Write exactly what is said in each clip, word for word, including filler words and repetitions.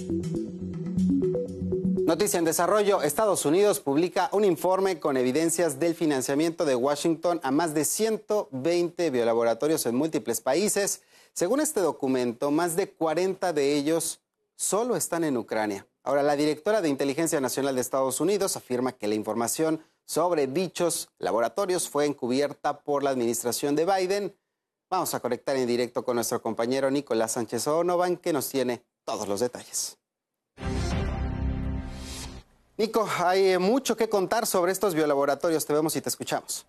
Noticia en desarrollo. Estados Unidos publica un informe con evidencias del financiamiento de Washington a más de ciento veinte biolaboratorios en múltiples países. Según este documento, más de cuarenta de ellos solo están en Ucrania. Ahora, la directora de Inteligencia Nacional de Estados Unidos afirma que la información sobre dichos laboratorios fue encubierta por la administración de Biden. Vamos a conectar en directo con nuestro compañero Nicolás Sánchez O'Donovan, que nos tiene todos los detalles. Nico, hay mucho que contar sobre estos biolaboratorios. Te vemos y te escuchamos.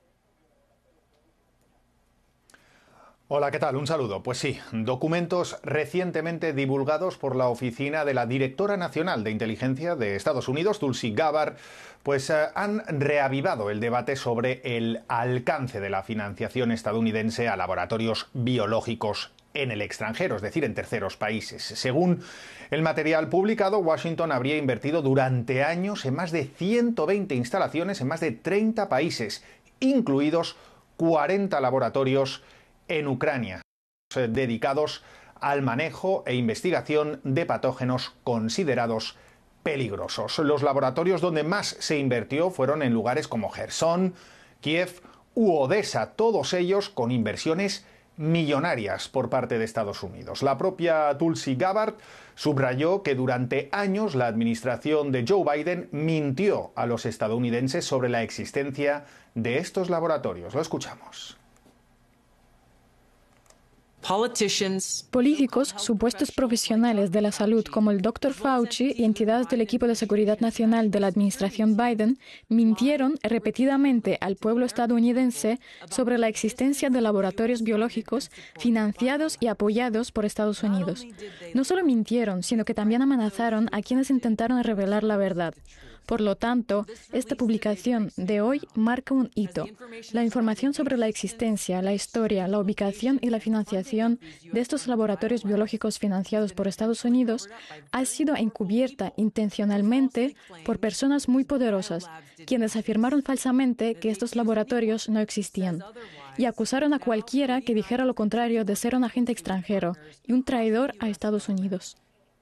Hola, ¿qué tal? Un saludo. Pues sí, documentos recientemente divulgados por la Oficina de la Directora Nacional de Inteligencia de Estados Unidos, Tulsi Gabbard, pues eh, han reavivado el debate sobre el alcance de la financiación estadounidense a laboratorios biológicos en el extranjero, es decir, en terceros países. Según el material publicado, Washington habría invertido durante años en más de ciento veinte instalaciones en más de treinta países, incluidos cuarenta laboratorios en Ucrania, dedicados al manejo e investigación de patógenos considerados peligrosos. Los laboratorios donde más se invirtió fueron en lugares como Jersón, Kiev u Odessa, todos ellos con inversiones millonarias por parte de Estados Unidos. La propia Tulsi Gabbard subrayó que durante años la administración de Joe Biden mintió a los estadounidenses sobre la existencia de estos laboratorios. Lo escuchamos. Políticos, supuestos profesionales de la salud como el doctor Fauci y entidades del equipo de seguridad nacional de la administración Biden mintieron repetidamente al pueblo estadounidense sobre la existencia de laboratorios biológicos financiados y apoyados por Estados Unidos. No solo mintieron, sino que también amenazaron a quienes intentaron revelar la verdad. Por lo tanto, esta publicación de hoy marca un hito. La información sobre la existencia, la historia, la ubicación y la financiación de estos laboratorios biológicos financiados por Estados Unidos ha sido encubierta intencionalmente por personas muy poderosas, quienes afirmaron falsamente que estos laboratorios no existían y acusaron a cualquiera que dijera lo contrario de ser un agente extranjero y un traidor a Estados Unidos.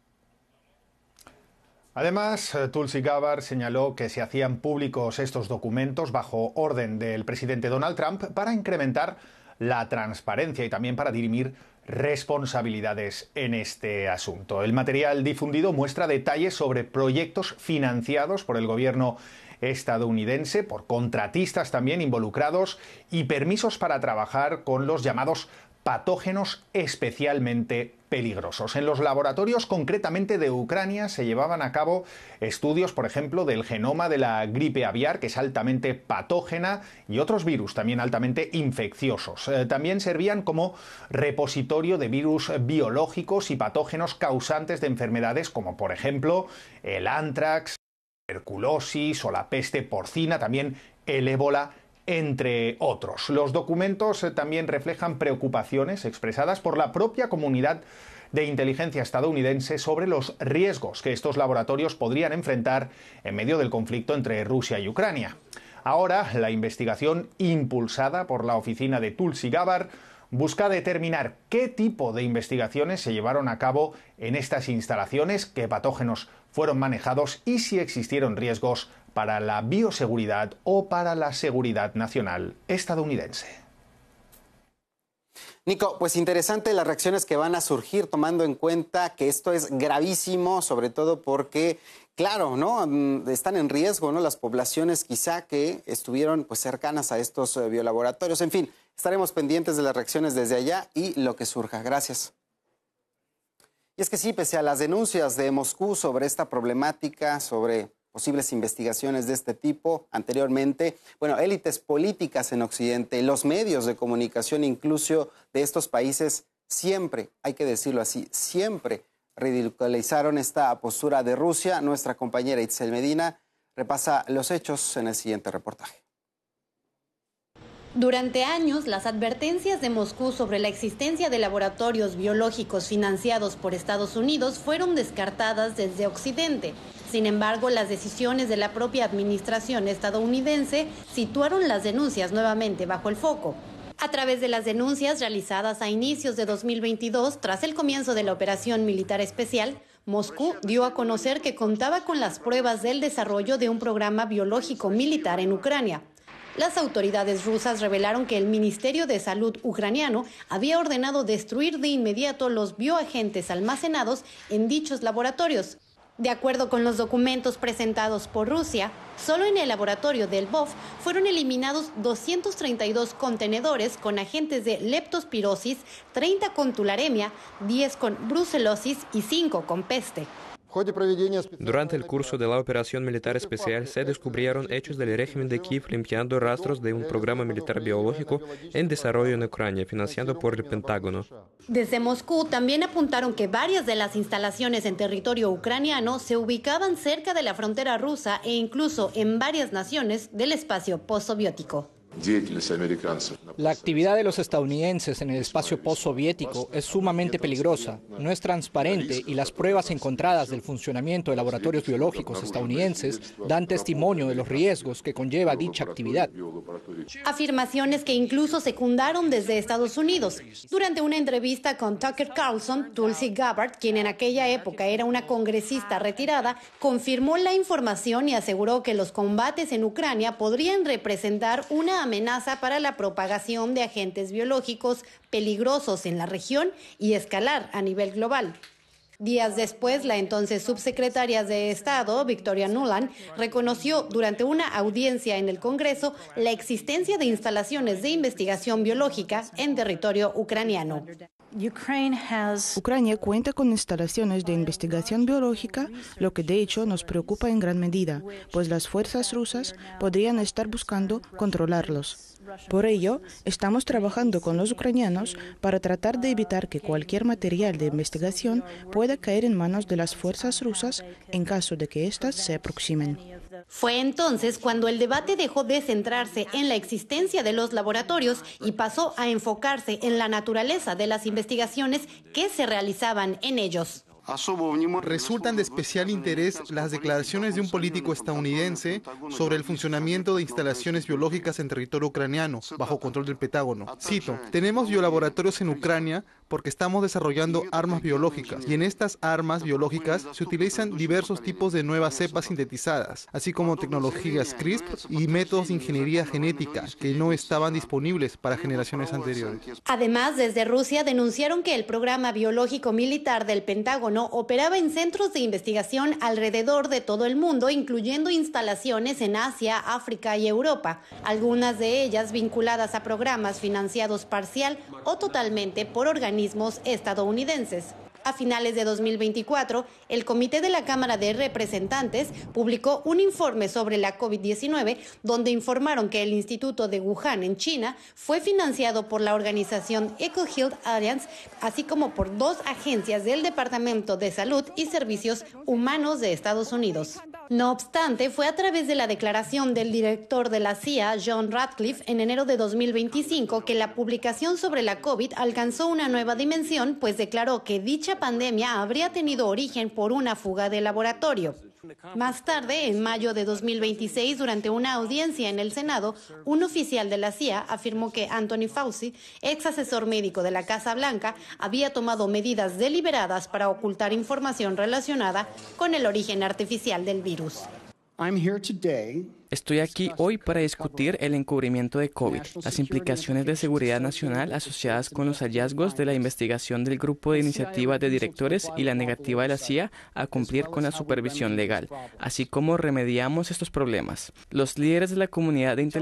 Además, Tulsi Gabbard señaló que se hacían públicos estos documentos bajo orden del presidente Donald Trump para incrementar la transparencia y también para dirimir responsabilidades en este asunto. El material difundido muestra detalles sobre proyectos financiados por el gobierno estadounidense, por contratistas también involucrados y permisos para trabajar con los llamados patógenos especialmente peligrosos. En los laboratorios concretamente de Ucrania se llevaban a cabo estudios, por ejemplo, del genoma de la gripe aviar, que es altamente patógena, y otros virus también altamente infecciosos. Eh, también servían como repositorio de virus biológicos y patógenos causantes de enfermedades como, por ejemplo, el ántrax, la tuberculosis o la peste porcina, también el ébola, entre otros. Los documentos eh, también reflejan preocupaciones expresadas por la propia comunidad de inteligencia estadounidense sobre los riesgos que estos laboratorios podrían enfrentar en medio del conflicto entre Rusia y Ucrania. Ahora, la investigación impulsada por la oficina de Tulsi Gabbard busca determinar qué tipo de investigaciones se llevaron a cabo en estas instalaciones, qué patógenos fueron manejados y si existieron riesgos para la bioseguridad o para la seguridad nacional estadounidense. Nico, pues interesante las reacciones que van a surgir tomando en cuenta que esto es gravísimo, sobre todo porque, claro, ¿no? Están en riesgo, ¿no? Las poblaciones quizá que estuvieron pues cercanas a estos eh, biolaboratorios. En fin, estaremos pendientes de las reacciones desde allá y lo que surja. Gracias. Y es que sí, pese a las denuncias de Moscú sobre esta problemática, sobre posibles investigaciones de este tipo anteriormente, bueno, élites políticas en Occidente, los medios de comunicación incluso de estos países, siempre, hay que decirlo así, siempre ridiculizaron esta postura de Rusia. Nuestra compañera Itzel Medina repasa los hechos en el siguiente reportaje. Durante años, las advertencias de Moscú sobre la existencia de laboratorios biológicos financiados por Estados Unidos fueron descartadas desde Occidente. Sin embargo, las decisiones de la propia administración estadounidense situaron las denuncias nuevamente bajo el foco. A través de las denuncias realizadas a inicios de dos mil veintidós, tras el comienzo de la operación militar especial, Moscú dio a conocer que contaba con las pruebas del desarrollo de un programa biológico militar en Ucrania. Las autoridades rusas revelaron que el Ministerio de Salud ucraniano había ordenado destruir de inmediato los bioagentes almacenados en dichos laboratorios. De acuerdo con los documentos presentados por Rusia, solo en el laboratorio del B O F fueron eliminados doscientos treinta y dos contenedores con agentes de leptospirosis, treinta con tularemia, diez con brucelosis y cinco con peste. Durante el curso de la operación militar especial se descubrieron hechos del régimen de Kiev limpiando rastros de un programa militar biológico en desarrollo en Ucrania, financiado por el Pentágono. Desde Moscú también apuntaron que varias de las instalaciones en territorio ucraniano se ubicaban cerca de la frontera rusa e incluso en varias naciones del espacio postsoviético. La actividad de los estadounidenses en el espacio postsoviético es sumamente peligrosa, no es transparente y las pruebas encontradas del funcionamiento de laboratorios biológicos estadounidenses dan testimonio de los riesgos que conlleva dicha actividad. Afirmaciones que incluso secundaron desde Estados Unidos. Durante una entrevista con Tucker Carlson, Tulsi Gabbard, quien en aquella época era una congresista retirada, confirmó la información y aseguró que los combates en Ucrania podrían representar una amenaza para la propagación de agentes biológicos peligrosos en la región y escalar a nivel global. Días después, la entonces subsecretaria de Estado, Victoria Nuland, reconoció durante una audiencia en el Congreso la existencia de instalaciones de investigación biológica en territorio ucraniano. Ucrania cuenta con instalaciones de investigación biológica, lo que de hecho nos preocupa en gran medida, pues las fuerzas rusas podrían estar buscando controlarlos. Por ello, estamos trabajando con los ucranianos para tratar de evitar que cualquier material de investigación pueda caer en manos de las fuerzas rusas en caso de que éstas se aproximen. Fue entonces cuando el debate dejó de centrarse en la existencia de los laboratorios y pasó a enfocarse en la naturaleza de las investigaciones que se realizaban en ellos. Resultan de especial interés las declaraciones de un político estadounidense sobre el funcionamiento de instalaciones biológicas en territorio ucraniano, bajo control del Pentágono. Cito, tenemos biolaboratorios en Ucrania porque estamos desarrollando armas biológicas, y en estas armas biológicas se utilizan diversos tipos de nuevas cepas sintetizadas, así como tecnologías CRISPR y métodos de ingeniería genética que no estaban disponibles para generaciones anteriores. Además, desde Rusia denunciaron que el programa biológico militar del Pentágono operaba en centros de investigación alrededor de todo el mundo, incluyendo instalaciones en Asia, África y Europa, algunas de ellas vinculadas a programas financiados parcial o totalmente por organismos estadounidenses. A finales de dos mil veinticuatro, el Comité de la Cámara de Representantes publicó un informe sobre la COVID diecinueve, donde informaron que el Instituto de Wuhan en China fue financiado por la organización EcoHealth Alliance, así como por dos agencias del Departamento de Salud y Servicios Humanos de Estados Unidos. No obstante, fue a través de la declaración del director de la C I A, John Ratcliffe, en enero de dos mil veinticinco, que la publicación sobre la COVID alcanzó una nueva dimensión, pues declaró que dicha pandemia habría tenido origen por una fuga de laboratorio. Más tarde, en mayo de dos mil veintiséis, durante una audiencia en el Senado, un oficial de la C I A afirmó que Anthony Fauci, ex asesor médico de la Casa Blanca, había tomado medidas deliberadas para ocultar información relacionada con el origen artificial del virus. Estoy aquí hoy para discutir el encubrimiento de COVID, las implicaciones de seguridad nacional asociadas con los hallazgos de la investigación del Grupo de Iniciativa de Directores y la negativa de la C I A a cumplir con la supervisión legal, así como remediamos estos problemas. Los líderes de la comunidad de inteligencia